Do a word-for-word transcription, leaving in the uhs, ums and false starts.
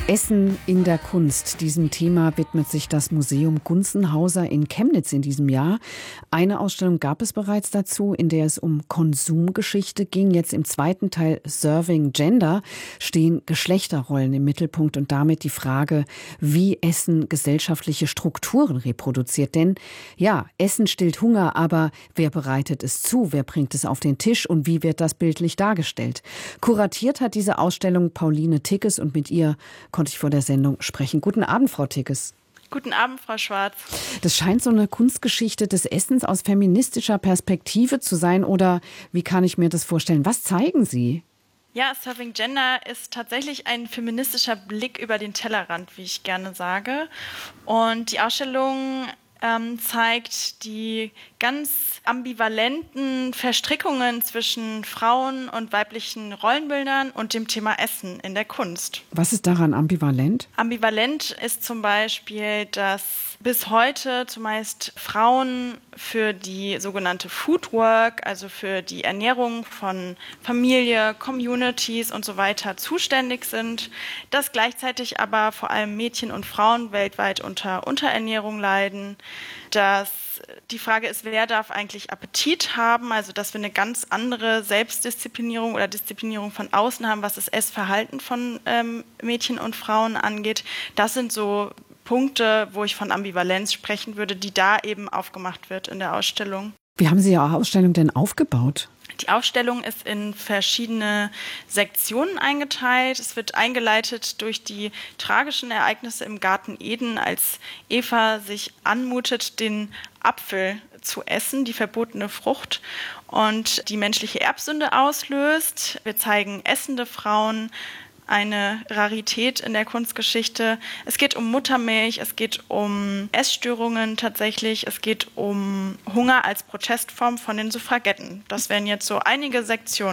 Essen in der Kunst. Diesem Thema widmet sich das Museum Gunzenhauser in Chemnitz in diesem Jahr. Eine Ausstellung gab es bereits dazu, in der es um Konsumgeschichte ging. Jetzt im zweiten Teil Serving Gender stehen Geschlechterrollen im Mittelpunkt und damit die Frage, wie Essen gesellschaftliche Strukturen reproduziert. Denn ja, Essen stillt Hunger, aber wer bereitet es zu? Wer bringt es auf den Tisch und wie wird das bildlich dargestellt? Kuratiert hat diese Ausstellung Pauline Tickes und mit ihr konnte ich vor der Sendung sprechen. Guten Abend, Frau Tickes. Guten Abend, Frau Schwarz. Das scheint so eine Kunstgeschichte des Essens aus feministischer Perspektive zu sein. Oder wie kann ich mir das vorstellen? Was zeigen Sie? Ja, Serving Gender ist tatsächlich ein feministischer Blick über den Tellerrand, wie ich gerne sage. Und die Ausstellung ähm, zeigt die ganz ambivalenten Verstrickungen zwischen Frauen und weiblichen Rollenbildern und dem Thema Essen in der Kunst. Was ist daran ambivalent? Ambivalent ist zum Beispiel, dass bis heute zumeist Frauen für die sogenannte Food Work, also für die Ernährung von Familie, Communities und so weiter zuständig sind, dass gleichzeitig aber vor allem Mädchen und Frauen weltweit unter Unterernährung leiden, dass die Frage ist, wer darf eigentlich Appetit haben, also dass wir eine ganz andere Selbstdisziplinierung oder Disziplinierung von außen haben, was das Essverhalten von ähm, Mädchen und Frauen angeht. Das sind so Punkte, wo ich von Ambivalenz sprechen würde, die da eben aufgemacht wird in der Ausstellung. Wie haben Sie Ihre Ausstellung denn aufgebaut? Die Ausstellung ist in verschiedene Sektionen eingeteilt. Es wird eingeleitet durch die tragischen Ereignisse im Garten Eden, als Eva sich anmutet, den Apfel zu essen, die verbotene Frucht, und die menschliche Erbsünde auslöst. Wir zeigen essende Frauen, eine Rarität in der Kunstgeschichte. Es geht um Muttermilch, es geht um Essstörungen tatsächlich, es geht um Hunger als Protestform von den Suffragetten. Das wären jetzt so einige Sektionen.